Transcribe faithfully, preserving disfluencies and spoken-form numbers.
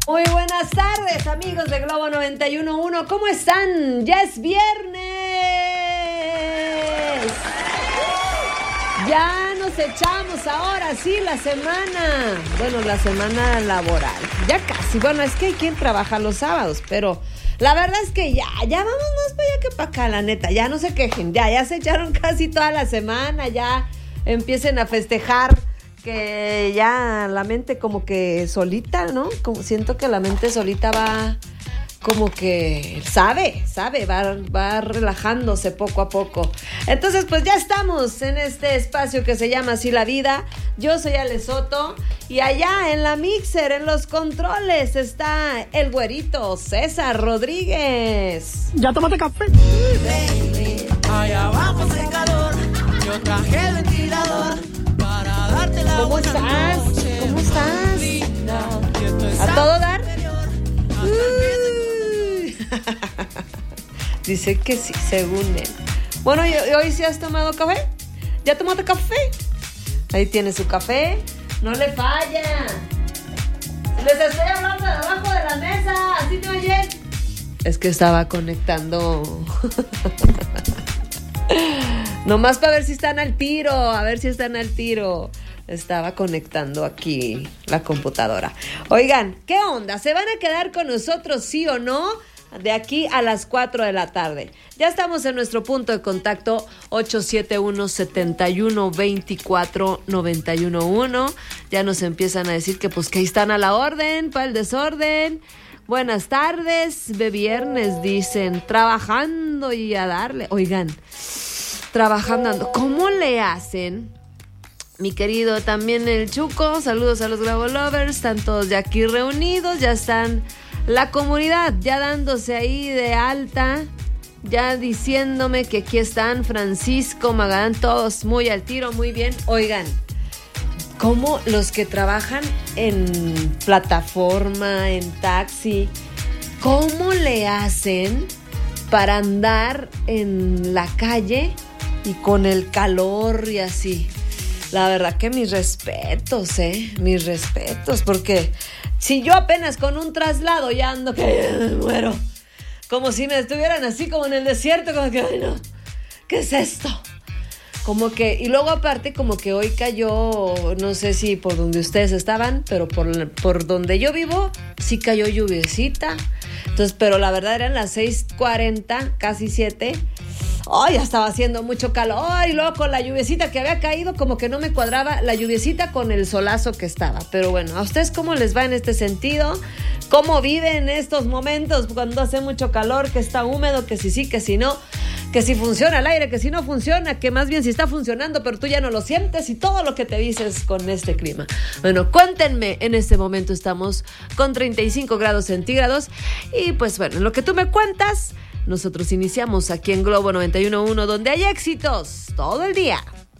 Muy buenas tardes, amigos de Globo noventa y uno punto uno. ¿Cómo están? Ya es viernes. Ya nos echamos ahora sí la semana. Bueno, la semana laboral. Ya casi. Bueno, es que hay quien trabaja los sábados, pero la verdad es que ya, ya vamos más para allá que para acá, la neta. Ya no se quejen. Ya, ya se echaron casi toda la semana. Ya empiecen a festejar. Que ya la mente como que solita, ¿no? Como siento que la mente solita va como que sabe, sabe, va, va relajándose poco a poco. Entonces, pues ya estamos en este espacio que se llama Así la Vida. Yo soy Ale Soto y allá en la mixer, en los controles, está el güerito César Rodríguez. ¿Ya tomaste café? Baby, allá vamos el calor. Yo traje el ventilador. ¿Cómo estás? ¿Cómo estás? ¿A todo dar? Uy. Dice que sí, según él. Bueno, ¿y hoy sí has tomado café? ¿Ya tomaste café? Ahí tiene su café. No le falla. Les estoy hablando de abajo de la mesa. ¿Así te oyen? Es que estaba conectando. Nomás para ver si están al tiro. A ver si están al tiro. Estaba conectando aquí la computadora. Oigan, ¿qué onda? ¿Se van a quedar con nosotros, sí o no? De aquí a las cuatro de la tarde. Ya estamos en nuestro punto de contacto ocho siete uno, siete uno, dos cuatro, nueve uno uno. Ya nos empiezan a decir que pues que ahí están a la orden para el desorden. Buenas tardes, de viernes dicen, trabajando y a darle. Oigan, trabajando. ¿Cómo le hacen? Mi querido también el Chuco, saludos a los Globo Lovers, están todos ya aquí reunidos, ya están la comunidad ya dándose ahí de alta, ya diciéndome que aquí están Francisco, Magadán, todos muy al tiro, muy bien. Oigan, ¿cómo los que trabajan en plataforma, en taxi, cómo le hacen para andar en la calle y con el calor y así? La verdad que mis respetos, ¿eh? Mis respetos, porque si yo apenas con un traslado ya ando que me muero. Como si me estuvieran así como en el desierto, como que, ay no, ¿qué es esto? Como que, y luego aparte como que hoy cayó, no sé si por donde ustedes estaban, pero por, por donde yo vivo, sí cayó lluviecita. Entonces, pero la verdad eran las seis cuarenta, casi siete. Ay, ya estaba haciendo mucho calor y luego con la lluviecita que había caído como que no me cuadraba la lluviecita con el solazo que estaba. Pero bueno, ¿a ustedes cómo les va en este sentido? ¿Cómo viven estos momentos cuando hace mucho calor, que está húmedo, que si sí, que si no, que si funciona el aire, que si no funciona, que más bien si está funcionando pero tú ya no lo sientes y todo lo que te dices con este clima? Bueno, cuéntenme, en este momento estamos con treinta y cinco grados centígrados y pues bueno, lo que tú me cuentas, nosotros iniciamos aquí en Globo noventa y uno punto uno, donde hay éxitos todo el día.